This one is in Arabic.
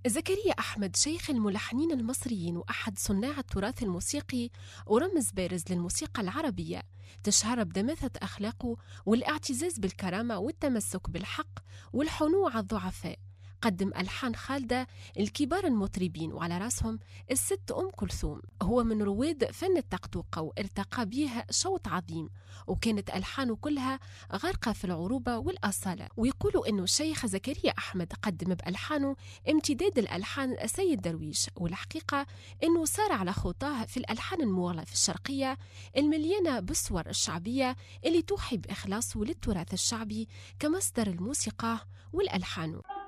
زكريا أحمد شيخ الملحنين المصريين وأحد صناع التراث الموسيقي ورمز بارز للموسيقى العربية، تشهر بدماثة أخلاقه والاعتزاز بالكرامة والتمسك بالحق والحنو على الضعفاء. قدم ألحان خالدة الكبار المطربين وعلى راسهم الست أم كلثوم. هو من رواد فن التقطوقة وارتقى بها شوط عظيم، وكانت ألحانه كلها غارقة في العروبة والأصالة. ويقولوا إنه الشيخ زكريا أحمد قدم بألحانه امتداد الألحان السيد درويش، والحقيقة إنه سار على خطاه في الألحان المغلى في الشرقية المليانة بالصور الشعبية اللي توحي بإخلاصه للتراث الشعبي كمصدر الموسيقى والألحان.